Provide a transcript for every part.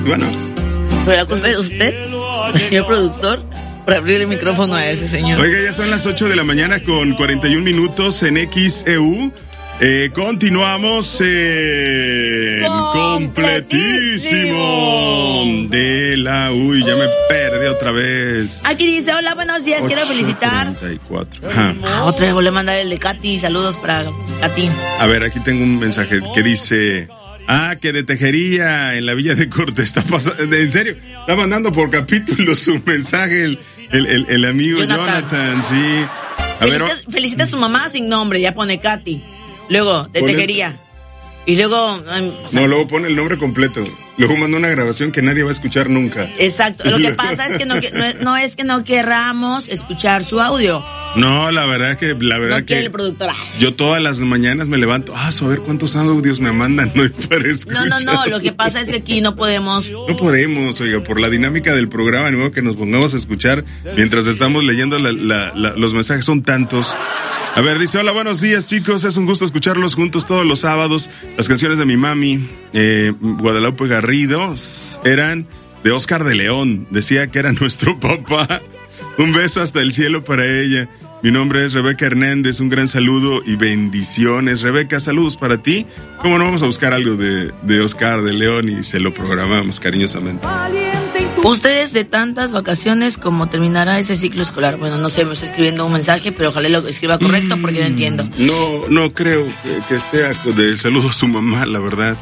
Bueno. Pero la culpa es usted, señor productor, por abrir el micrófono a ese señor. Oiga, ya son las 8 de la mañana con 41 minutos en XEU. Continuamos en completísimo de la... Uy, ya me perdí otra vez. Aquí dice, hola, buenos días, quiero felicitar. 34. Otra vez voy a mandar el de Katy, saludos para Katy. A ver, aquí tengo un mensaje que dice... que de Tejería en la Villa de Corte está pasando... En serio, está mandando por capítulo su mensaje el amigo Jonathan, sí. Felicita a su mamá sin nombre, ya pone Katy. Luego, de Tejería. Y luego... No, luego pone el nombre completo. Luego manda una grabación que nadie va a escuchar nunca. Exacto. Lo que pasa es que no es que no querramos escuchar su audio. No, la verdad es que... el productor. Yo todas las mañanas me levanto. A ver cuántos audios me mandan hoy para escuchar. No. Lo que pasa es que aquí no podemos... No podemos, oiga, por la dinámica del programa, ni modo que nos pongamos a escuchar mientras estamos leyendo los mensajes. Son tantos. A ver, dice, hola, buenos días, chicos. Es un gusto escucharlos juntos todos los sábados. Las canciones de mi mami, Guadalupe Garrido, eran de Oscar de León. Decía que era nuestro papá. Un beso hasta el cielo para ella. Mi nombre es Rebeca Hernández. Un gran saludo y bendiciones. Rebeca, saludos para ti. ¿Cómo no vamos a buscar algo de Oscar de León y se lo programamos cariñosamente? Ustedes de tantas vacaciones, ¿cómo terminará ese ciclo escolar? Bueno, no sé, me está escribiendo un mensaje, pero ojalá lo escriba correcto porque no entiendo. No creo que sea de saludo a su mamá, la verdad.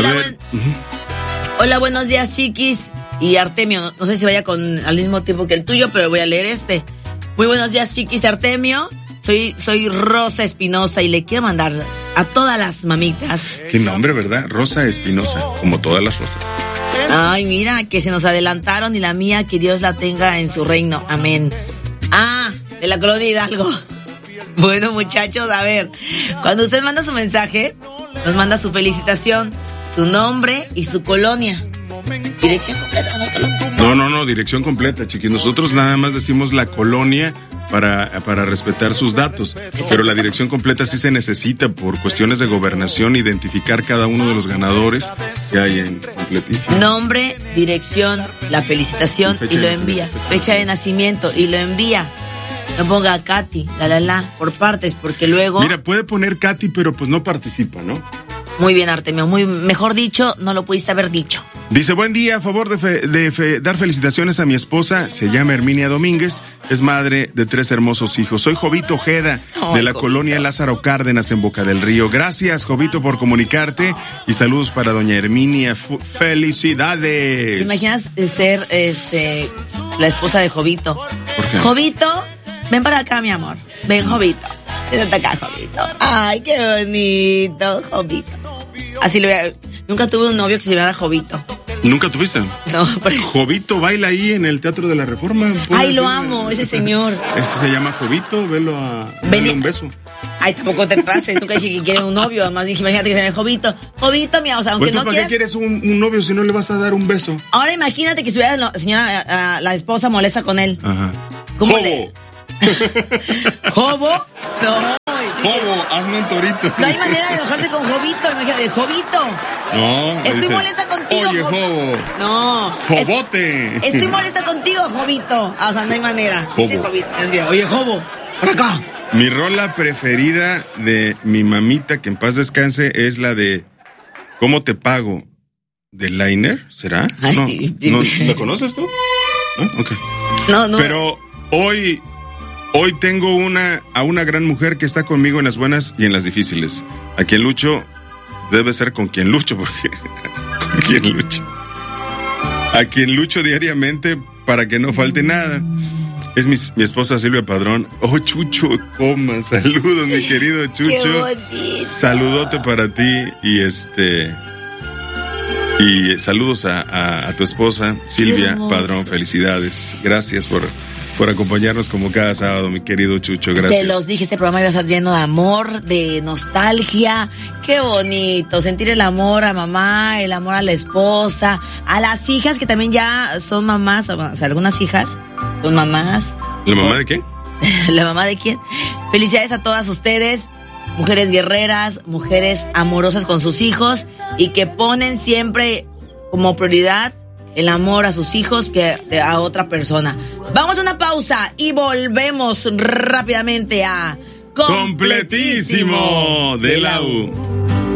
Hola, buenos días, chiquis. Y Artemio, no sé si vaya al mismo tiempo que el tuyo, pero voy a leer este. Muy buenos días, chiquis, Artemio. Soy Rosa Espinosa y le quiero mandar a todas las mamitas. Qué nombre, ¿verdad? Rosa Espinosa, como todas las rosas. Ay, mira, que se nos adelantaron y la mía, que Dios la tenga en su reino. Amén. De la colonia Hidalgo. Bueno, muchachos, a ver, cuando usted manda su mensaje, nos manda su felicitación, su nombre y su colonia. ¿Dirección completa o no colonia? No, dirección completa, chiquis. Nosotros nada más decimos la colonia para respetar sus datos. Pero la dirección completa sí se necesita por cuestiones de gobernación, identificar cada uno de los ganadores que hay en completísimo. Nombre, dirección, la felicitación y lo envía. Fecha de nacimiento y lo envía. No ponga Katy, por partes, porque luego... Mira, puede poner Katy, pero pues no participa, ¿no? Muy bien, Artemio, mejor dicho, no lo pudiste haber dicho. Dice, buen día, a favor de dar felicitaciones a mi esposa, se llama Herminia Domínguez, es madre de 3 hermosos hijos. Soy Jovito Ojeda, de la colonia Lázaro Cárdenas en Boca del Río. Gracias, Jovito, por comunicarte y saludos para doña Herminia. ¡Felicidades! ¿Te imaginas ser la esposa de Jovito? ¿Por qué? Jovito, ven para acá, mi amor. Ven, Jovito. Siéntate acá, Jovito. Ay, qué bonito, Jovito. Así lo voy a... Nunca tuve un novio que se llamara Jovito. ¿Nunca tuviste? No, pero... Jovito baila ahí en el Teatro de la Reforma. Ay, lo amo, ese señor. Ese se llama Jovito, dale un beso. Ay, tampoco te pases, nunca dije que quieres un novio, además dije, imagínate que se llame Jovito. Jovito, mi, o sea, aunque no quieras... ¿Para qué quieres un novio si no le vas a dar un beso? Ahora imagínate que si la señora, la esposa molesta con él. Ajá. ¿Cómo ¡Jobo! ¿Jobo? No. Jobo, hazme un torito. No hay manera de enojarse con Jovito, imagínate, Jovito. No. Estoy molesta contigo. Oye, Jobo. No. Jobote. Estoy molesta contigo, Jovito. O sea, no hay manera. Jobo. Dice Jovito. Oye, Jobo, por acá. Mi rola preferida de mi mamita, que en paz descanse, es la de ¿Cómo te pago? ¿De Liner? ¿Será? Ay, no, sí. ¿no, ¿la conoces tú? ¿No? Ok. No. Pero hoy tengo a una gran mujer que está conmigo en las buenas y en las difíciles. A quien lucho, debe ser con quien lucho, porque con quien lucho. A quien lucho diariamente para que no falte nada. Es mi esposa Silvia Padrón. Oh, Chucho, coma, saludos, mi querido Chucho. Qué bonito. Saludote para ti y saludos a tu esposa Silvia Padrón. Felicidades. Gracias por acompañarnos como cada sábado, mi querido Chucho. Gracias. Te los dije, este programa iba a estar lleno de amor, de nostalgia. Qué bonito, sentir el amor a mamá, el amor a la esposa, a las hijas que también ya son mamás, o sea, algunas hijas son mamás. ¿La mamá de quién? ¿La mamá de quién? Felicidades a todas ustedes, mujeres guerreras, mujeres amorosas con sus hijos y que ponen siempre como prioridad el amor a sus hijos que a otra persona. Vamos a una pausa y volvemos rápidamente a Completísimo de la U.